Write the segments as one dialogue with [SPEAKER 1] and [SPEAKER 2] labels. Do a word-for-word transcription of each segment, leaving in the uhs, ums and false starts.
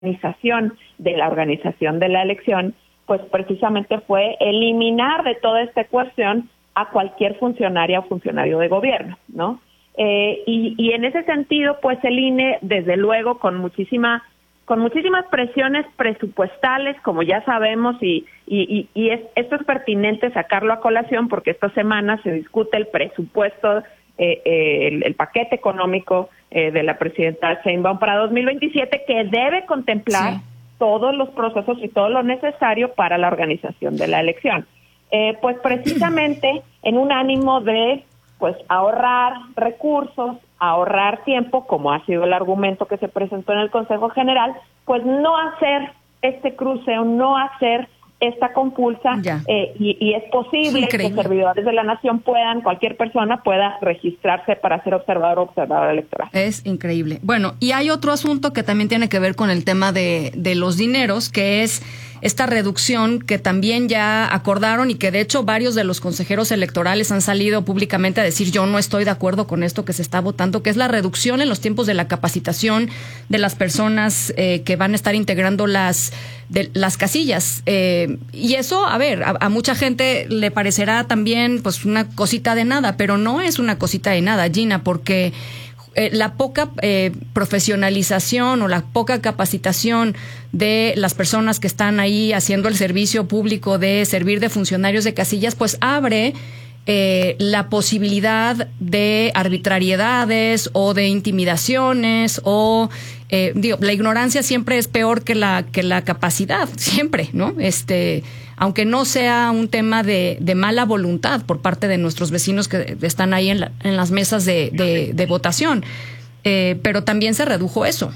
[SPEAKER 1] organización de la organización de la elección, pues precisamente fue eliminar de toda esta cuestión a cualquier funcionaria o funcionario de gobierno, ¿no? Eh, y, y en ese sentido, pues el I N E, desde luego, con muchísima, con muchísimas presiones presupuestales, como ya sabemos, y, y, y es, esto es pertinente sacarlo a colación porque esta semana se discute el presupuesto, eh, eh, el, el paquete económico eh, de la presidenta Sheinbaum para dos mil veintisiete, que debe contemplar sí. todos los procesos y todo lo necesario para la organización de la elección. Eh, pues precisamente en un ánimo de pues ahorrar recursos, ahorrar tiempo, como ha sido el argumento que se presentó en el Consejo General, pues no hacer este cruce o no hacer esta compulsa eh, y, y es posible que servidores de la nación puedan, cualquier persona pueda registrarse para ser observador o observadora electoral.
[SPEAKER 2] Es increíble. Bueno, y hay otro asunto que también tiene que ver con el tema de, de los dineros, que es esta reducción que también ya acordaron y que de hecho varios de los consejeros electorales han salido públicamente a decir yo no estoy de acuerdo con esto que se está votando, que es la reducción en los tiempos de la capacitación de las personas eh, que van a estar integrando las de las casillas. Eh, y eso, a ver, a, a mucha gente le parecerá también pues una cosita de nada, pero no es una cosita de nada, Gina, porque Eh, la poca eh, profesionalización o la poca capacitación de las personas que están ahí haciendo el servicio público de servir de funcionarios de casillas, pues abre eh, la posibilidad de arbitrariedades o de intimidaciones o eh, digo, la ignorancia siempre es peor que la que la capacidad, siempre, ¿no? Este, aunque no sea un tema de, de mala voluntad por parte de nuestros vecinos que están ahí en, la, en las mesas de, de, de votación, eh, pero también se redujo eso.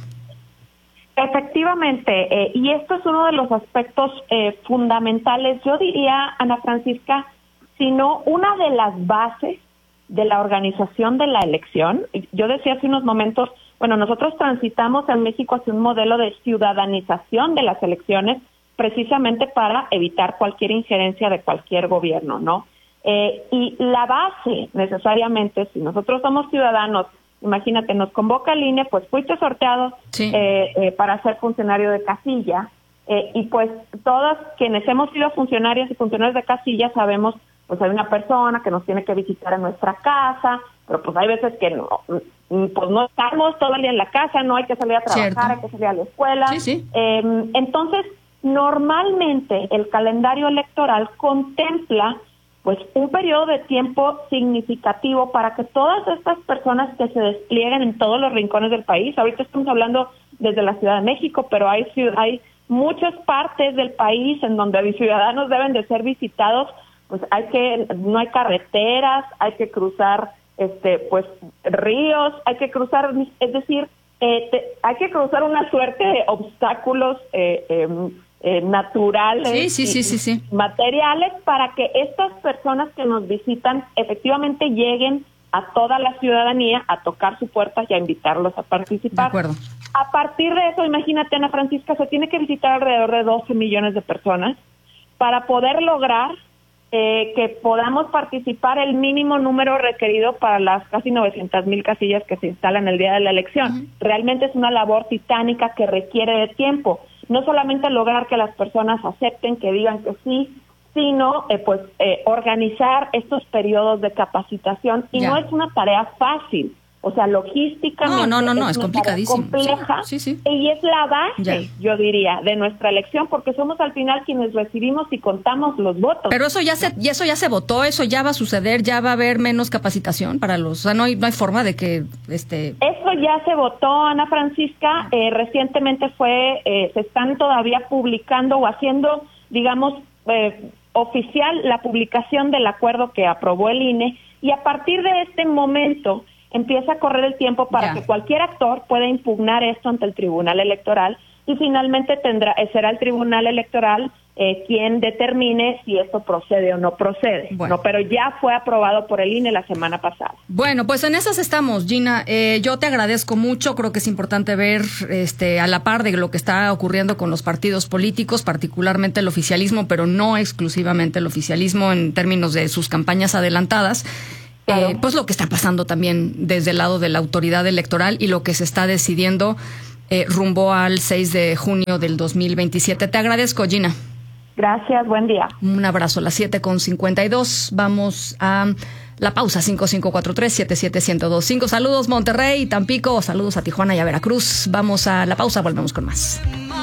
[SPEAKER 1] Efectivamente, eh, y esto es uno de los aspectos eh, fundamentales, yo diría, Ana Francisca, sino una de las bases de la organización de la elección. Yo decía hace unos momentos, bueno, nosotros transitamos en México hacia un modelo de ciudadanización de las elecciones, precisamente para evitar cualquier injerencia de cualquier gobierno, ¿no? Eh, y la base, necesariamente, si nosotros somos ciudadanos, imagínate, nos convoca el I N E, pues fuiste sorteado sí. eh, eh, para ser funcionario de casilla, eh, y pues todas quienes hemos sido funcionarios y funcionarios de casilla sabemos, pues hay una persona que nos tiene que visitar en nuestra casa, pero pues hay veces que no, pues no estamos todo el día en la casa, no hay que salir a trabajar, Cierto. hay que salir a la escuela.
[SPEAKER 2] Sí, sí.
[SPEAKER 1] Eh, entonces, normalmente el calendario electoral contempla pues un periodo de tiempo significativo para que todas estas personas que se desplieguen en todos los rincones del país, ahorita estamos hablando desde la Ciudad de México, pero hay hay muchas partes del país en donde los ciudadanos deben de ser visitados, pues hay que, no hay carreteras, hay que cruzar este pues ríos, hay que cruzar, es decir, eh, te, hay que cruzar una suerte de obstáculos eh, eh, Eh, naturales
[SPEAKER 2] sí, sí, sí, sí, sí.
[SPEAKER 1] y materiales para que estas personas que nos visitan efectivamente lleguen a toda la ciudadanía a tocar su puerta y a invitarlos a participar.
[SPEAKER 2] De acuerdo.
[SPEAKER 1] A partir de eso, imagínate, Ana Francisca, se tiene que visitar alrededor de doce millones de personas para poder lograr eh, que podamos participar el mínimo número requerido para las casi novecientas mil casillas que se instalan el día de la elección. Uh-huh. Realmente es una labor titánica que requiere de tiempo. No solamente lograr que las personas acepten, que digan que sí, sino eh, pues eh, organizar estos periodos de capacitación. Y ya. no es una tarea fácil. O sea, logísticamente
[SPEAKER 2] no, no, no, no,
[SPEAKER 1] es,
[SPEAKER 2] es complicadísimo.
[SPEAKER 1] compleja
[SPEAKER 2] sí, sí, sí.
[SPEAKER 1] y es la base,
[SPEAKER 2] ya.
[SPEAKER 1] yo diría, de nuestra elección, porque somos al final quienes recibimos y contamos los votos.
[SPEAKER 2] Pero eso ya se, y eso ya se votó, eso ya va a suceder, ya va a haber menos capacitación para los, o sea, no hay, no hay forma de que, este.
[SPEAKER 1] Eso ya se votó, Ana Francisca. Eh, recientemente fue, eh, se están todavía publicando o haciendo, digamos, eh, oficial la publicación del acuerdo que aprobó el I N E, y a partir de este momento empieza a correr el tiempo para ya. que cualquier actor pueda impugnar esto ante el Tribunal Electoral y finalmente tendrá será el Tribunal Electoral eh, quien determine si esto procede o no procede. Bueno. No, pero ya fue aprobado por el I N E la semana pasada.
[SPEAKER 2] Bueno, pues en esas estamos, Gina. Eh, yo te agradezco mucho. Creo que es importante ver este, a la par de lo que está ocurriendo con los partidos políticos, particularmente el oficialismo, pero no exclusivamente el oficialismo en términos de sus campañas adelantadas. Claro. Eh, pues lo que está pasando también desde el lado de la autoridad electoral y lo que se está decidiendo eh, rumbo al seis de junio del dos mil veintisiete. Te agradezco, Gina.
[SPEAKER 1] Gracias, buen día.
[SPEAKER 2] Un abrazo. A las siete con cincuenta y dos. Vamos a la pausa. Cinco cinco cuatro tres siete siete uno cero dos cinco. Saludos Monterrey, Tampico. Saludos a Tijuana y a Veracruz. Vamos a la pausa. Volvemos con más.